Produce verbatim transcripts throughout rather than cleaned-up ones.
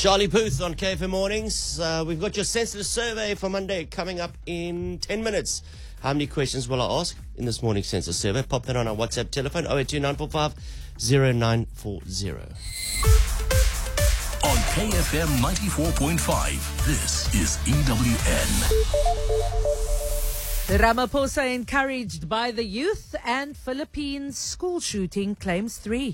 Charlie Puth on K F M Mornings. Uh, we've got your sensitive survey for Monday coming up in ten minutes. How many questions will I ask in this morning's sensitive survey? Pop that on our WhatsApp telephone, oh eight two nine four five oh nine four oh. On K F M ninety-four point five, this is E W N. Ramaphosa encouraged by the youth, and Philippines school shooting claims three.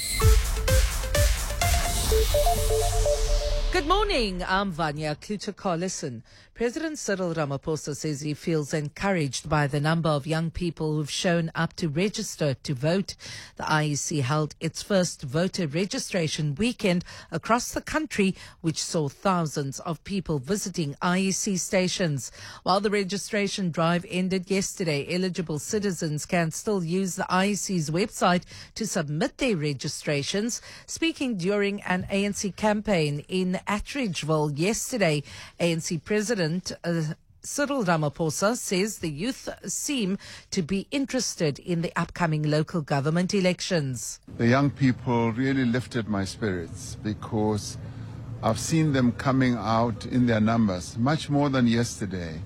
Good morning, I'm Vanya Kluter-Carlson. President Cyril Ramaphosa says he feels encouraged by the number of young people who've shown up to register to vote. The I E C held its first voter registration weekend across the country, which saw thousands of people visiting I E C stations. While the registration drive ended yesterday, eligible citizens can still use the I E C's website to submit their registrations. Speaking during an A N C campaign in Attridgeville yesterday, A N C President uh, Cyril Ramaphosa says the youth seem to be interested in the upcoming local government elections. The young people really lifted my spirits because I've seen them coming out in their numbers, much more than yesterday.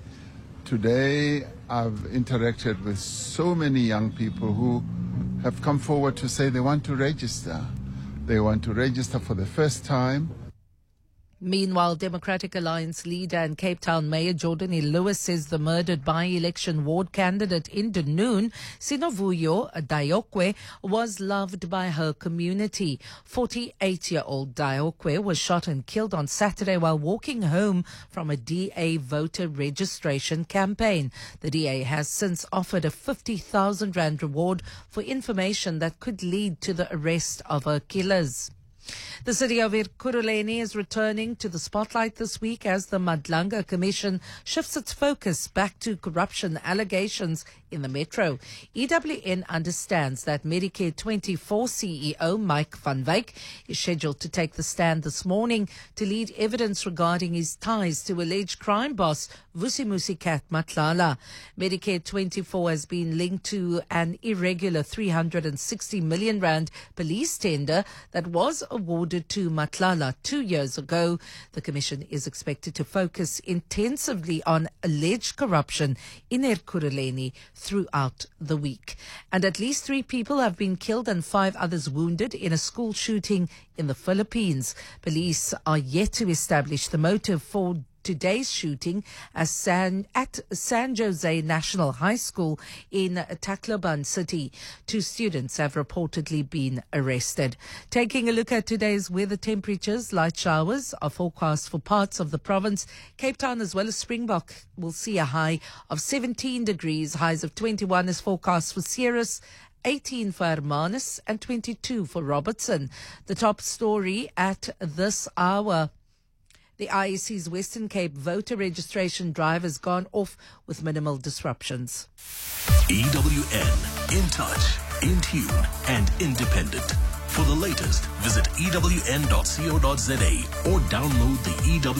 Today, I've interacted with so many young people who have come forward to say they want to register. They want to register for the first time. Meanwhile, Democratic Alliance leader and Cape Town Mayor Jordan E. Lewis says the murdered by-election ward candidate in Dunoon, Sinovuyo Dayokwe, was loved by her community. forty-eight-year-old Dayokwe was shot and killed on Saturday while walking home from a D A voter registration campaign. The D A has since offered a fifty thousand rand reward for information that could lead to the arrest of her killers. The city of Ekurhuleni is returning to the spotlight this week as the Madlanga Commission shifts its focus back to corruption allegations in the metro. E W N understands that Medicare twenty-four C E O Mike van Wyk is scheduled to take the stand this morning to lead evidence regarding his ties to alleged crime boss Vusi Musikat Matlala. Medicare twenty-four has been linked to an irregular three hundred sixty million rand police tender that was awarded to Matlala two years ago. The commission is expected to focus intensively on alleged corruption in Ekurhuleni throughout the week. And at least three people have been killed and five others wounded in a school shooting in the Philippines. Police are yet to establish the motive for today's shooting as San, at San Jose National High School in Tacloban City. Two students have reportedly been arrested. Taking a look at today's weather temperatures, light showers are forecast for parts of the province. Cape Town as well as Springbok will see a high of seventeen degrees. Highs of twenty-one is forecast for Ceres, eighteen for Hermanus and twenty-two for Robertson. The top story at this hour: the I E C's Western Cape voter registration drive has gone off with minimal disruptions. E W N, in touch, in tune, and independent. For the latest, visit E W N dot co dot za or download the E W